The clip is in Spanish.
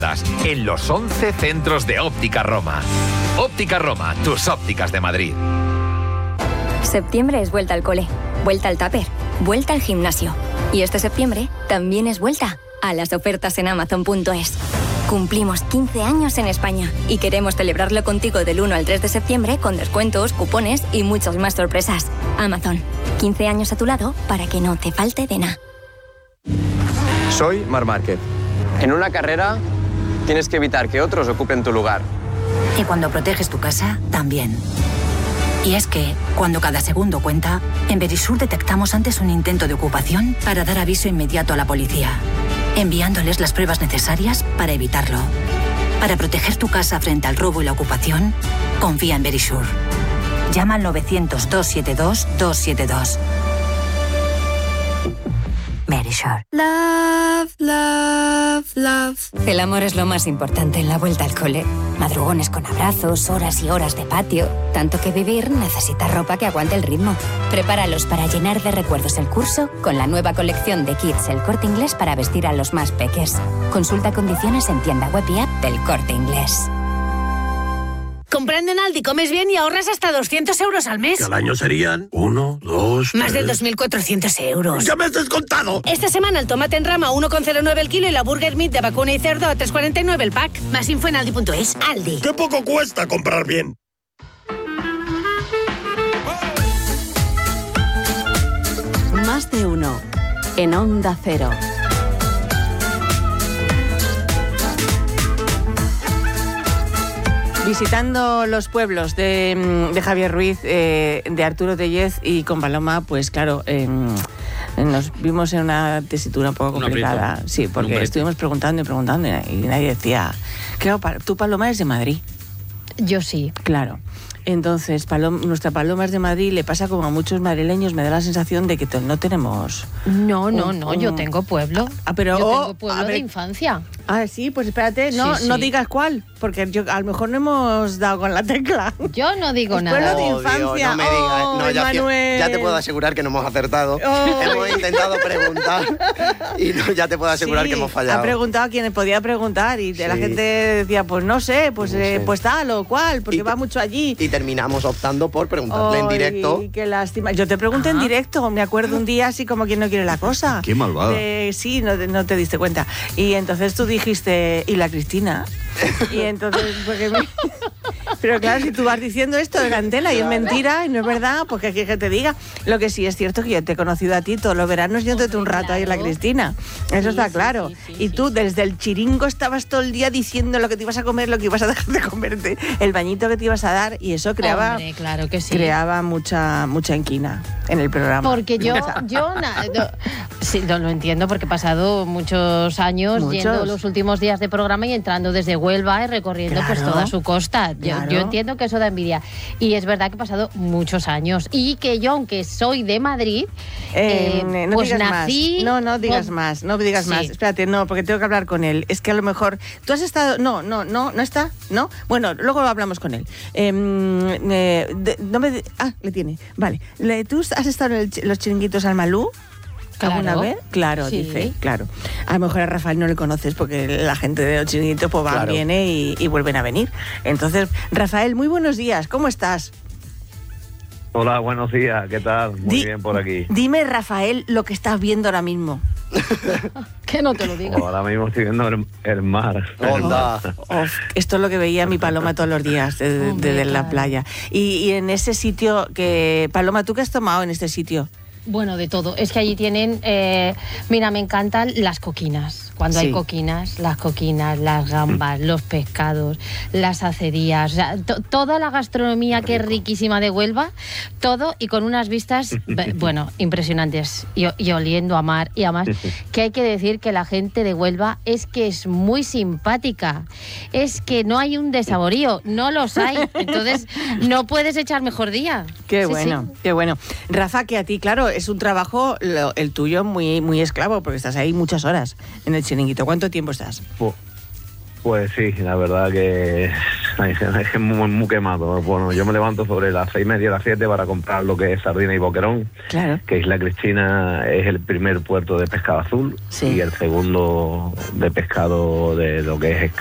en los 11 centros de Óptica Roma. Óptica Roma, tus ópticas de Madrid. Septiembre es vuelta al cole, vuelta al tupper, vuelta al gimnasio. Y este septiembre también es vuelta a las ofertas en Amazon.es. Cumplimos 15 años en España y queremos celebrarlo contigo del 1 al 3 de septiembre con descuentos, cupones y muchas más sorpresas. Amazon, 15 años a tu lado para que no te falte de nada. Soy Marc Márquez. En una carrera tienes que evitar que otros ocupen tu lugar. Y cuando proteges tu casa, también. Y es que, cuando cada segundo cuenta, en Verisur detectamos antes un intento de ocupación para dar aviso inmediato a la policía, enviándoles las pruebas necesarias para evitarlo. Para proteger tu casa frente al robo y la ocupación, confía en Verisur. Llama al 900-272-272. Verisur. Love, love, love. El amor es lo más importante en la vuelta al cole. Madrugones con abrazos, horas y horas de patio. Tanto que vivir necesita ropa que aguante el ritmo. Prepáralos para llenar de recuerdos el curso con la nueva colección de Kids El Corte Inglés para vestir a los más peques. Consulta condiciones en tienda web y app del Corte Inglés. Comprando en Aldi comes bien y ahorras hasta 200 euros al mes. Que al año serían 1, 2, Más de 2.400 euros. ¡Ya me has descontado! Esta semana el tomate en rama a 1,09 el kilo y la burger meat de vacuna y cerdo a 3,49 el pack. Más info en aldi.es. Aldi. ¡Qué poco cuesta comprar bien! Más de uno. En Onda Cero. Visitando los pueblos de Javier Ruiz, de Arturo Tellez y con Paloma, pues claro, nos vimos en una tesitura un poco complicada. Sí, porque estuvimos preguntando y preguntando y nadie decía... Claro, tú, Paloma, eres de Madrid. Yo sí. Claro. Entonces, nuestra Paloma es de Madrid, le pasa como a muchos madrileños, me da la sensación de que no tenemos... No, yo tengo pueblo. Pero, yo tengo pueblo de infancia. Ah, sí, pues espérate, no digas cuál, porque a lo mejor no hemos dado con la tecla. Yo no digo nada. Pueblo de infancia. Dios, no me digas. Manuel. Ya te puedo asegurar que no hemos acertado. Hemos intentado preguntar y ya te puedo asegurar que hemos fallado. Ha preguntado a quien podía preguntar y la gente decía, pues no sé, pues tal o cual, porque va mucho allí. Y terminamos optando por preguntarle en directo. Qué lástima. Yo te pregunté en directo, me acuerdo un día así como quien no quiere la cosa. Qué malvada. Sí, no te diste cuenta. Y entonces tú dijiste, ¿y la Cristina? Y entonces, pero claro, si tú vas diciendo esto de la antena y es mentira y no es verdad, pues que te diga. Lo que sí es cierto que yo te he conocido a ti todos los veranos yéndote un rato ahí en la Cristina. Eso está claro. Y tú desde el chiringo estabas todo el día diciendo lo que te ibas a comer, lo que ibas a dejar de comerte, el bañito que te ibas a dar, y eso creaba, claro que sí, creaba mucha inquina en el programa. Porque sí, lo entiendo, porque he pasado muchos años yendo los últimos días de programa y entrando desde Huelva y recorriendo pues toda su costa. Yo entiendo que eso da envidia. Y es verdad que he pasado muchos años. Y que yo, aunque soy de Madrid, no pues digas nací... Más. No digas más. Espérate, espérate, tengo que hablar con él. Es que a lo mejor... ¿Tú has estado...? No está, ¿no? Bueno, luego hablamos con él. Le tiene. Vale. ¿Tú has estado en los chiringuitos al Malú? ¿Alguna vez? Claro, sí. Dice, claro. A lo mejor a Rafael no le conoces porque la gente de los chiringuitos pues viene y vuelven a venir. Entonces, Rafael, muy buenos días, ¿cómo estás? Hola, buenos días, ¿qué tal? Muy bien por aquí. Dime, Rafael, lo que estás viendo ahora mismo. Que no te lo digo. Ahora mismo estoy viendo el mar. Esto es lo que veía mi Paloma todos los días desde la playa. Y en ese sitio Paloma, ¿tú qué has tomado en este sitio? Bueno, de todo. Es que allí tienen... mira, me encantan las coquinas. Cuando hay coquinas, las gambas, los pescados, las acerías, o sea, toda la gastronomía que es riquísima de Huelva, todo, y con unas vistas, bueno, impresionantes, y oliendo a mar. Y además, que hay que decir que la gente de Huelva es que es muy simpática, es que no hay un desaborío, no los hay, entonces no puedes echar mejor día. Qué bueno. Rafa, que a ti, claro, es un trabajo, el tuyo, muy, muy esclavo, porque estás ahí muchas horas en el chiringuito. ¿Cuánto tiempo estás? Pues sí, la verdad que es muy quemado. Bueno, yo me levanto sobre las 6:30, las 7 para comprar lo que es sardina y boquerón. Claro. Que Isla Cristina es el primer puerto de pescado azul y el segundo de pescado de lo que es